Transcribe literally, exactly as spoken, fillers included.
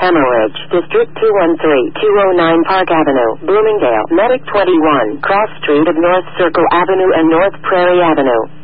Hemorrhage, District two one three, two oh nine Park Avenue, Bloomingdale, Medic twenty-one, Cross Street of North Circle Avenue and North Prairie Avenue.